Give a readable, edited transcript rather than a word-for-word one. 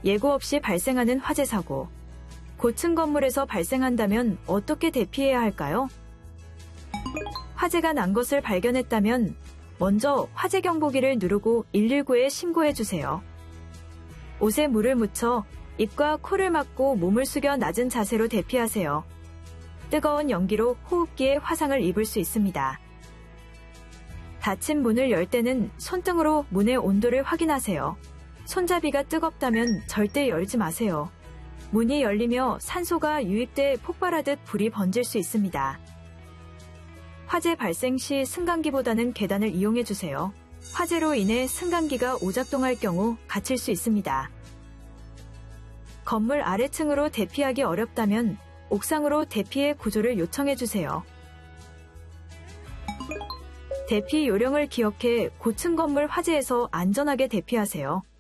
예고 없이 발생하는 화재 사고. 고층 건물에서 발생한다면 어떻게 대피해야 할까요? 화재가 난 것을 발견했다면 먼저 화재 경보기를 누르고 119에 신고해 주세요. 옷에 물을 묻혀 입과 코를 막고 몸을 숙여 낮은 자세로 대피하세요. 뜨거운 연기로 호흡기에 화상을 입을 수 있습니다. 닫힌 문을 열 때는 손등으로 문의 온도를 확인하세요. 손잡이가 뜨겁다면 절대 열지 마세요. 문이 열리며 산소가 유입돼 폭발하듯 불이 번질 수 있습니다. 화재 발생 시 승강기보다는 계단을 이용해 주세요. 화재로 인해 승강기가 오작동할 경우 갇힐 수 있습니다. 건물 아래층으로 대피하기 어렵다면 옥상으로 대피의 구조를 요청해 주세요. 대피 요령을 기억해 고층 건물 화재에서 안전하게 대피하세요.